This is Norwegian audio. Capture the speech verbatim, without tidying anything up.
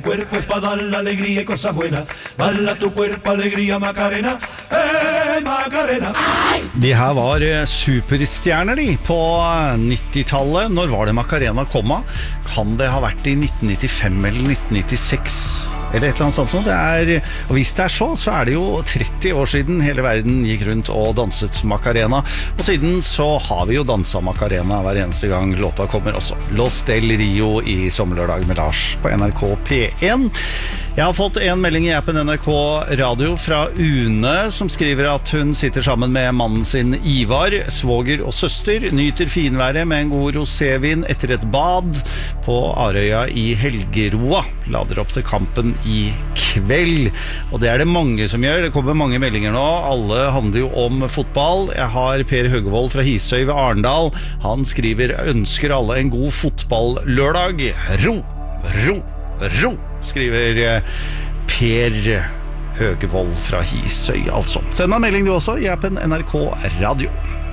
cuerpo es para dar la alegría y cosas buenas. Bala tu cuerpo, alegría, Macarena. Hey, Macarena. De her var superstjerner de på nittitallet. Når var det Macarena kom av? Kan det ha vært i nitten nittifem eller nitten nittiseks? Eller et eller annet sånt noe. Det er, og hvis det er så, så er det jo tretti år siden hele verden gikk rundt og danset Macarena. Og siden så har vi jo danset Macarena hver eneste gang låta kommer også. Los del Rio i Sommerlørdag med Lars på N R K P én. Jeg har fått en melding i appen N R K Radio fra Une, som skriver at hun sitter sammen med mannen sin Ivar, svoger og søster, nyter finværet med en god rosévin etter et bad på Arøya i Helgeroa. Lader opp til kampen i kveld. Og det er det mange som gjør. Det kommer mange meldinger nå. Alle handler jo om fotball. Jeg har Per Høgevold fra Hisøy ved Arendal. Han skriver, ønsker alle en god fotball-lørdag. Ro, ro, ro, skriver Per Høgevold fra Hisøy, altså. Send meg en melding du også i appen N R K Radio.